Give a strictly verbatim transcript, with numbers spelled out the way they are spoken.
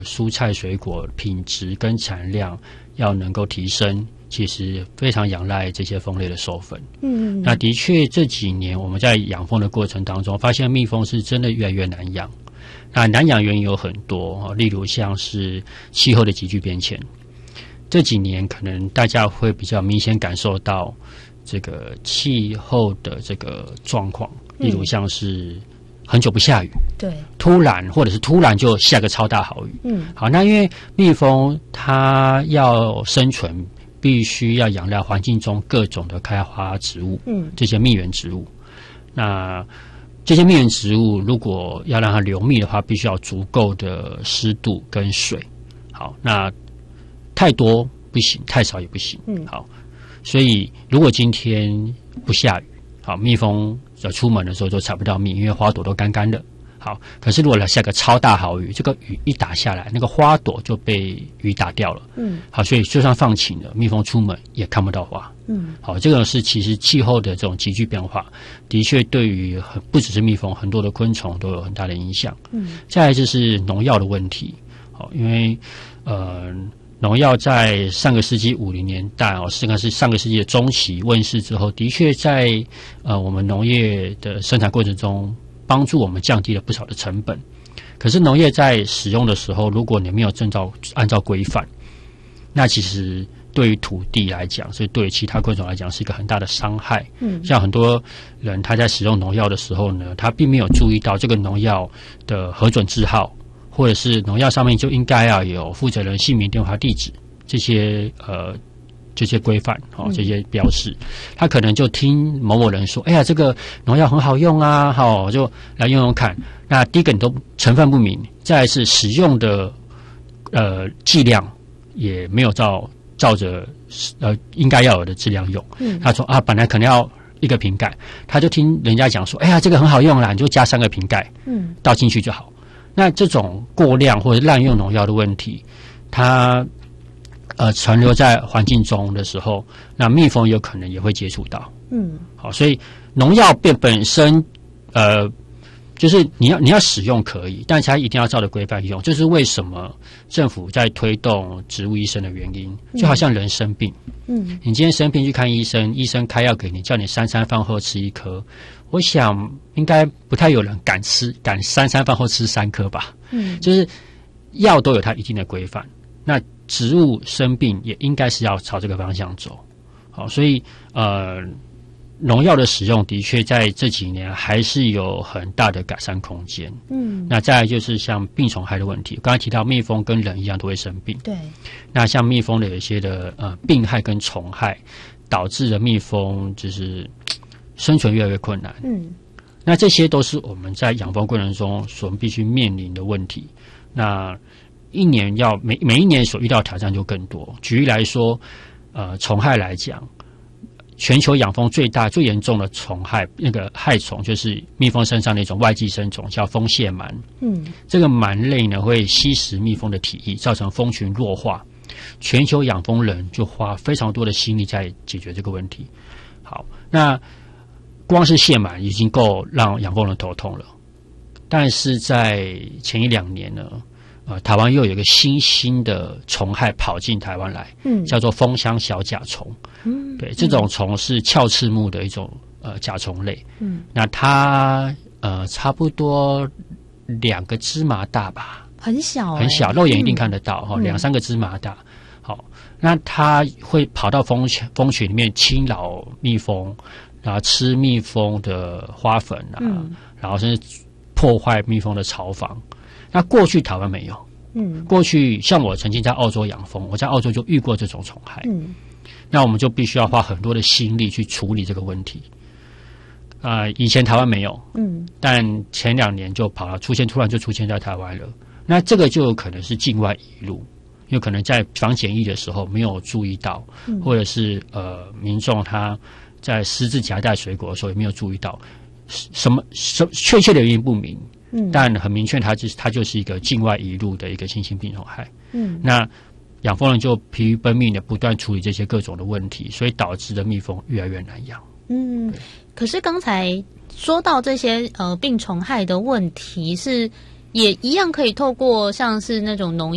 蔬菜水果品质跟产量要能够提升，其实非常仰赖这些蜂类的授粉。嗯，那的确这几年我们在养蜂的过程当中，发现蜜蜂是真的越来越难养。那难养原因有很多，例如像是气候的急剧变迁。这几年可能大家会比较明显感受到这个气候的这个状况，例如像是很久不下雨，对，突然或者是突然就下个超大豪雨。嗯，好，那因为蜜蜂它要生存，必须要仰赖环境中各种的开花植物，嗯，这些蜜源植物。那这些蜜源植物如果要让它留蜜的话，必须要足够的湿度跟水。好，那太多不行，太少也不行。嗯，好，所以如果今天不下雨，好，蜜蜂要出门的时候就采不到蜜，因为花朵都干干的。好，可是如果下个超大豪雨，这个雨一打下来，那个花朵就被雨打掉了。嗯，好，所以就算放晴了，蜜蜂出门也看不到花。嗯，好，这个是其实气候的这种急剧变化，的确对于很不只是蜜蜂，很多的昆虫都有很大的影响。嗯，再来就是农药的问题。好，因为呃。农药在上个世纪五零年代哦，甚至是上个世纪的中期问世之后，的确在呃我们农业的生产过程中，帮助我们降低了不少的成本。可是农业在使用的时候，如果你没有按照按照规范，那其实对于土地来讲，所以对于其他昆虫来讲是一个很大的伤害。嗯，像很多人他在使用农药的时候呢，他并没有注意到这个农药的核准字号。或者是农药上面就应该要有负责人姓名、电话、地址这些呃这些规范哦，这些标示，他可能就听某某人说，哎呀，这个农药很好用啊，好，我就来用用看。那第一个你都成分不明，再来是使用的呃剂量也没有照照着呃应该要有的质量用。嗯，他说啊，本来可能要一个瓶盖，他就听人家讲说，哎呀，这个很好用啦，你就加三个瓶盖，嗯，倒进去就好。那这种过量或者滥用农药的问题，它呃存留在环境中的时候，那蜜蜂有可能也会接触到。嗯，好，所以农药变本身呃，就是你要你要使用可以，但是它一定要照着规范用。这是为什么政府在推动植物医生的原因。就好像人生病，嗯，你今天生病去看医生，医生开药给你，叫你三餐饭后吃一颗。我想应该不太有人敢吃，敢三餐饭后吃三颗吧。嗯，就是药都有它一定的规范，那植物生病也应该是要朝这个方向走。好，所以呃，农药的使用的确在这几年还是有很大的改善空间。嗯，那再来就是像病虫害的问题，刚才提到蜜蜂跟人一样都会生病。对，那像蜜蜂的有一些的呃病害跟虫害，导致了蜜蜂就是生存越来越困难。嗯，那这些都是我们在养蜂过程中所必须面临的问题。那一年要每每一年所遇到的挑战就更多。举例来说，呃，虫害来讲，全球养蜂最大最严重的虫害，那个害虫就是蜜蜂身上的一种外寄生虫，叫蜂蟹螨。嗯，这个螨类呢会吸食蜜蜂的体液，造成蜂群弱化。全球养蜂人就花非常多的心力在解决这个问题。好，那光是蟹螨已经够让养蜂人头痛了，但是在前一两年呢，呃，台湾又有一个新兴的虫害跑进台湾来，嗯，叫做蜂箱小甲虫。嗯，对，这种虫是鞘翅目的一种呃甲虫类。嗯，那它呃差不多两个芝麻大吧， 很小、欸， 很小，肉眼一定看得到哈，两、嗯、三个芝麻大。好，那它会跑到蜂蜂群里面侵扰蜜蜂。然后吃蜜蜂的花粉啊，嗯、然后甚至破坏蜜蜂的巢房。那过去台湾没有，嗯，过去像我曾经在澳洲养蜂，我在澳洲就遇过这种虫害，嗯，那我们就必须要花很多的心力去处理这个问题。啊、呃，以前台湾没有，嗯，但前两年就跑了，出现突然就出现在台湾了。那这个就有可能是境外移入，有可能在防检疫的时候没有注意到，嗯、或者是呃民众他。在私自夹带水果的时候，也没有注意到什么什确切的原因不明，嗯，但很明确，它就是它就是一个境外移入的一个新型病虫害，嗯，那养蜂人就疲于奔命的不断处理这些各种的问题，所以导致的蜜蜂越来越难养。 嗯，可是刚才说到这些呃病虫害的问题，是也一样可以透过像是那种农